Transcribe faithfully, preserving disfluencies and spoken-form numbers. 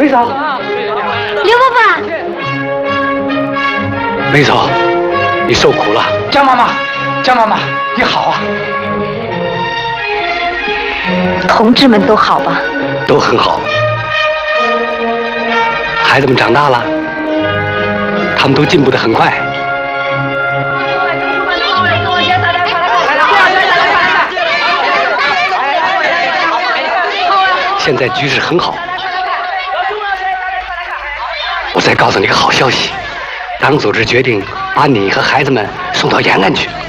梅嫂， 刘伯伯， 梅嫂，你受苦了。江妈妈，江妈妈，你好啊。 同志们都好吧？ 都很好。孩子们长大了，他们都进步得很快。现在局势很好。我再告诉你个好消息，党组织决定把你和孩子们送到延安去。